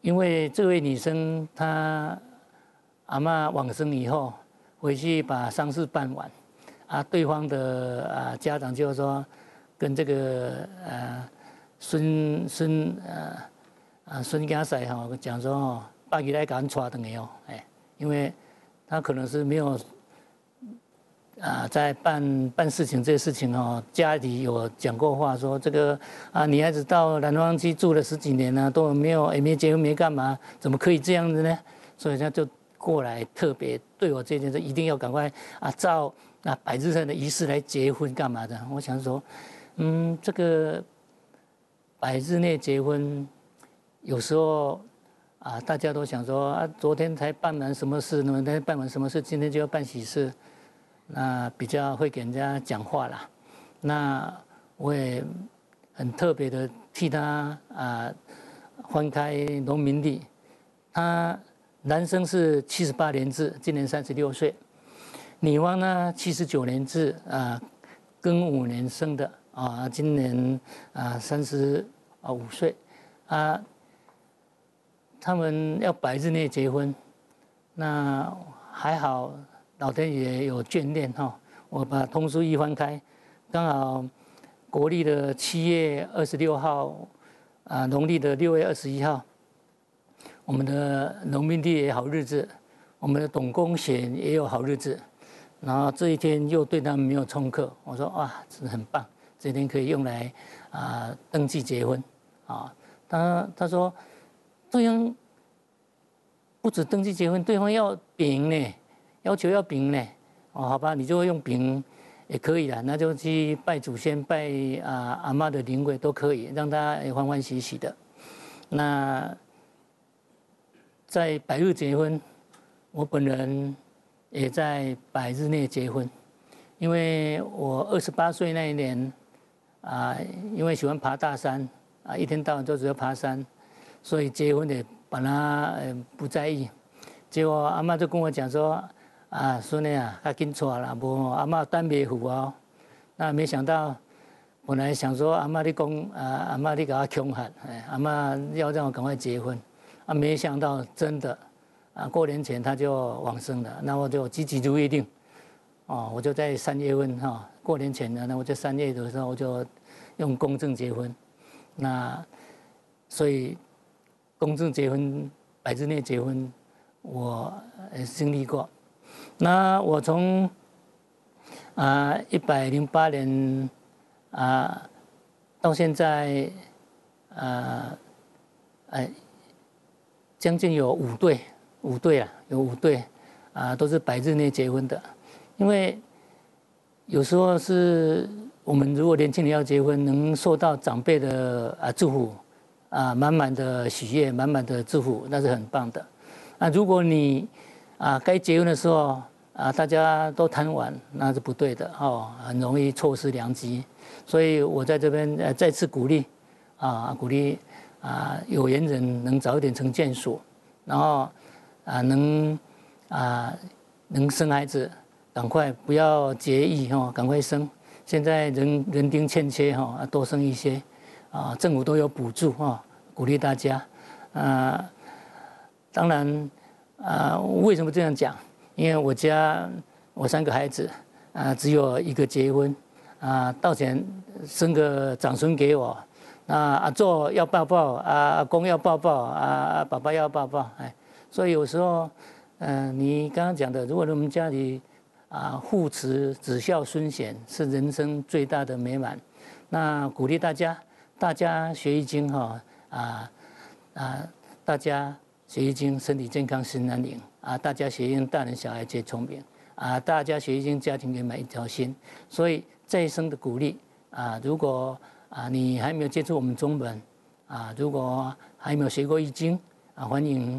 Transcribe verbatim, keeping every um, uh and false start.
因为这位女生她阿嬷往生以后，回去把丧事办完，啊，对方的啊家长就说跟这个呃孙孙呃啊孙家婿哈讲说哦，爸给来赶抓等于哦，哎，因为他可能是没有啊在办办事情这些事情哦，家里有讲过话说这个啊女孩子到南方去住了十几年了，都没有也没结婚没干嘛，怎么可以这样子呢？所以他就过来特别对我这件事一定要赶快啊照啊百日上的仪式来结婚干嘛的？我想说，嗯，这个百日内结婚，有时候啊大家都想说啊昨天才办完什么事，那么才办完什么事，今天就要办喜事。那比较会给人家讲话啦，那我也很特别的替他啊翻开农民历，他男生是七十八年制，今年三十六岁，女方呢七十九年制啊，庚午年生的啊，今年啊三十啊五岁啊，他们要百日内结婚，那还好。老天爷有眷恋哈，我把通书一翻开，刚好国历的七月二十六号，啊，农历的六月二十一号，我们的农民历也好日子，我们的董公显也有好日子，然后这一天又对他们没有冲克，我说哇，真的很棒，这一天可以用来啊登记结婚啊。他他说，对方不止登记结婚，对方要饼呢。要求要饼呢，哦，好吧，你就用饼也可以啦，那就去拜祖先、拜啊阿嬷的灵位都可以，让他欢欢喜喜的。那在百日结婚，我本人也在百日内结婚，因为我二十八岁那一年啊，因为喜欢爬大山啊，一天到晚就只要爬山，所以结婚也把他不在意。结果阿嬷就跟我讲说。啊，孙女啊，较紧娶啦，无阿嬷等袂赴哦。那没想到，本来想说阿嬷你讲啊，阿嬷你给我恐吓，哎，阿嬷要让我赶快结婚，啊，没想到真的，啊，过年前他就往生了，那我就积极如约定，哦，我就在三月份哈、哦，过年前呢，那我就三月的时候我就用公证结婚，那所以公证结婚百日内结婚，我经历过。那我从啊一百零八年啊到现在啊哎将近有五对五对啊有五对啊都是百日内结婚的，因为有时候是我们如果年轻人要结婚，能受到长辈的啊祝福啊满满的喜悦满满的祝福，那是很棒的。那如果你啊，该结婚的时候啊，大家都贪玩，那是不对的哦，很容易错失良机。所以我在这边呃再次鼓励啊，鼓励啊有缘人能早一点成眷属，然后啊能啊能生孩子，赶快不要节育哈，赶快生。现在人人丁欠缺哈，多生一些啊，政府都有补助哈，鼓励大家啊，当然。啊，为什么这样讲？因为我家我三个孩子啊，只有一个结婚啊，到前生个长孙给我，那阿祖要抱抱，啊阿公要抱抱，啊爸爸要抱抱，哎，所以有时候，嗯、呃，你刚刚讲的，如果我们家里啊父慈子孝孙贤是人生最大的美满，那鼓励大家，大家学易经哈啊啊，大家。学易经，身体健康，心安宁啊！大家学易经，大人小孩皆聪明啊！大家学易经，家庭圆满一条心。所以再生的鼓励啊，如果啊你还没有接触我们中文啊，如果还没有学过易经啊，欢迎。